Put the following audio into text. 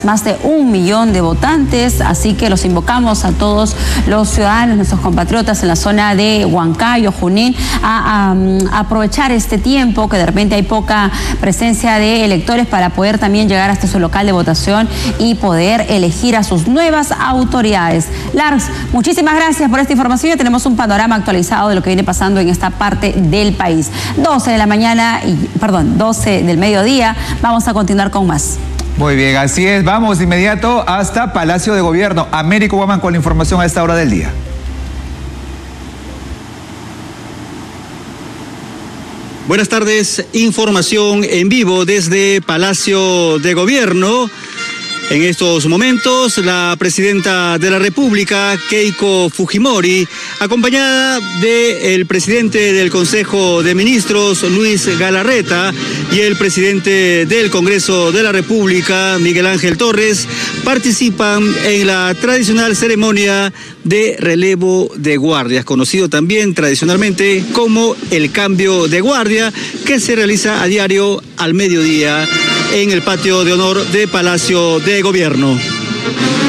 Más de 1 millón de votantes, así que los invocamos a todos los ciudadanos, nuestros compatriotas en la zona de Huancayo, Junín, a aprovechar este tiempo que de repente hay poca presencia de electores para poder también llegar hasta su local de votación y poder elegir a sus nuevas autoridades. Lars, muchísimas gracias por esta información. Ya tenemos un panorama actualizado de lo que viene pasando en esta parte del país. 12 del mediodía, vamos a continuar con más. Muy bien, así es. Vamos de inmediato hasta Palacio de Gobierno. Américo Guamán con la información a esta hora del día. Buenas tardes, información en vivo desde Palacio de Gobierno. En estos momentos, la presidenta de la República, Keiko Fujimori, acompañada del presidente del Consejo de Ministros, Luis Galarreta, y el presidente del Congreso de la República, Miguel Ángel Torres, participan en la tradicional ceremonia de relevo de guardias, conocido también tradicionalmente como el cambio de guardia, que se realiza a diario al mediodía en el patio de honor de Palacio de Gobierno.